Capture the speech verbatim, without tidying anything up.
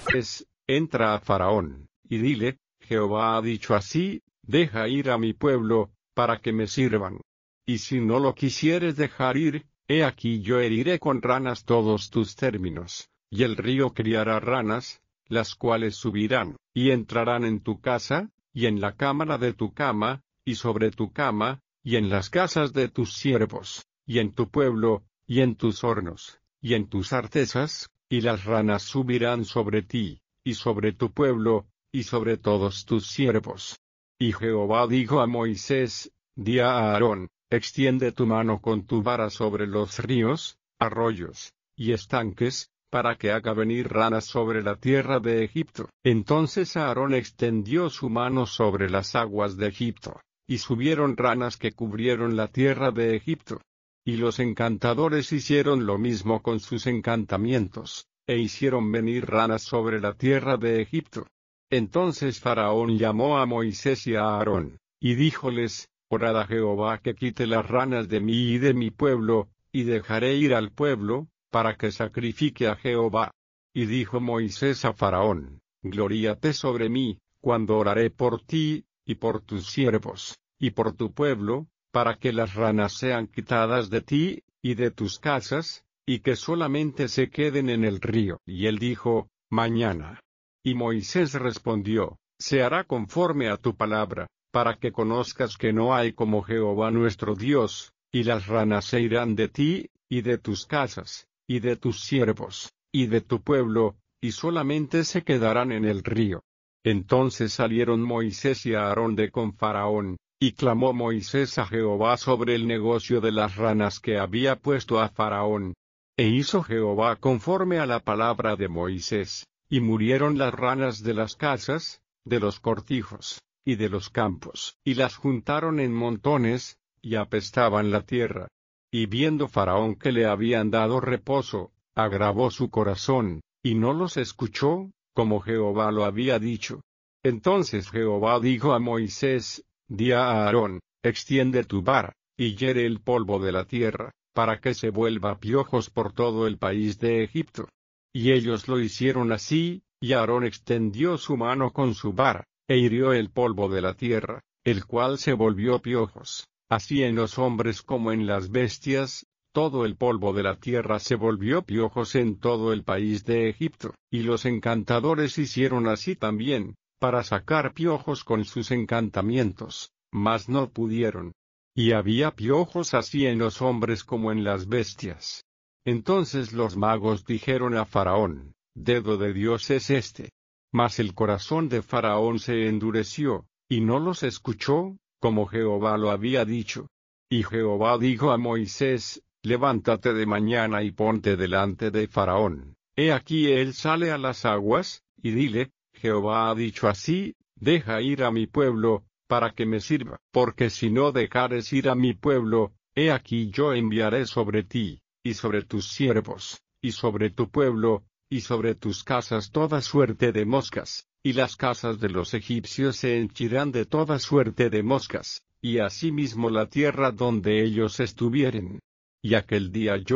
Moisés, entra a Faraón, y dile, Jehová ha dicho así, deja ir a mi pueblo, para que me sirvan. Y si no lo quisieres dejar ir, he aquí yo heriré con ranas todos tus términos, y el río criará ranas, las cuales subirán, y entrarán en tu casa, y en la cámara de tu cama, y sobre tu cama, y en las casas de tus siervos, y en tu pueblo, y en tus hornos, y en tus artesas, y las ranas subirán sobre ti, y sobre tu pueblo, y sobre todos tus siervos. Y Jehová dijo a Moisés, di a Aarón, extiende tu mano con tu vara sobre los ríos, arroyos, y estanques, para que haga venir ranas sobre la tierra de Egipto. Entonces Aarón extendió su mano sobre las aguas de Egipto, y subieron ranas que cubrieron la tierra de Egipto. Y los encantadores hicieron lo mismo con sus encantamientos, e hicieron venir ranas sobre la tierra de Egipto. Entonces Faraón llamó a Moisés y a Aarón, y díjoles, orad a Jehová que quite las ranas de mí y de mi pueblo, y dejaré ir al pueblo, para que sacrifique a Jehová. Y dijo Moisés a Faraón, gloríate sobre mí, cuando oraré por ti, y por tus siervos, y por tu pueblo, para que las ranas sean quitadas de ti, y de tus casas, y que solamente se queden en el río. Y él dijo, mañana. Y Moisés respondió, se hará conforme a tu palabra, para que conozcas que no hay como Jehová nuestro Dios, y las ranas se irán de ti, y de tus casas, y de tus siervos, y de tu pueblo, y solamente se quedarán en el río. Entonces salieron Moisés y Aarón de con Faraón, y clamó Moisés a Jehová sobre el negocio de las ranas que había puesto a Faraón. E hizo Jehová conforme a la palabra de Moisés, y murieron las ranas de las casas, de los cortijos, y de los campos, y las juntaron en montones, y apestaban la tierra. Y viendo Faraón que le habían dado reposo, agravó su corazón, y no los escuchó, como Jehová lo había dicho. Entonces Jehová dijo a Moisés, di a Aarón, extiende tu vara, y hiere el polvo de la tierra, para que se vuelva piojos por todo el país de Egipto. Y ellos lo hicieron así, y Aarón extendió su mano con su vara, e hirió el polvo de la tierra, el cual se volvió piojos. Así en los hombres como en las bestias, todo el polvo de la tierra se volvió piojos en todo el país de Egipto. Y los encantadores hicieron así también, para sacar piojos con sus encantamientos, mas no pudieron. Y había piojos así en los hombres como en las bestias. Entonces los magos dijeron a Faraón, dedo de Dios es este. Mas el corazón de Faraón se endureció, y no los escuchó, como Jehová lo había dicho. Y Jehová dijo a Moisés, levántate de mañana y ponte delante de Faraón. He aquí él sale a las aguas, y dile, Jehová ha dicho así, deja ir a mi pueblo, para que me sirva. Porque si no dejares ir a mi pueblo, he aquí yo enviaré sobre ti, y sobre tus siervos, y sobre tu pueblo, y sobre tus casas toda suerte de moscas, y las casas de los egipcios se henchirán de toda suerte de moscas, y asimismo la tierra donde ellos estuvieren. Y aquel día yo